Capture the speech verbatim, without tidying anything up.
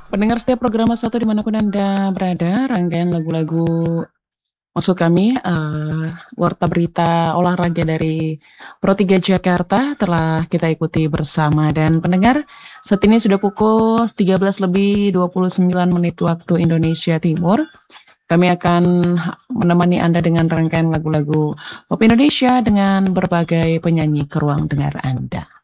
Pendengar setiap program satu dimanapun Anda berada, rangkaian lagu-lagu maksud kami, eee, warta berita olahraga dari Pro tiga Jakarta telah kita ikuti bersama dan pendengar, saat ini sudah pukul tiga belas lebih dua puluh sembilan menit waktu Indonesia Timur. Kami akan menemani Anda dengan rangkaian lagu-lagu pop Indonesia dengan berbagai penyanyi ke ruang dengar Anda.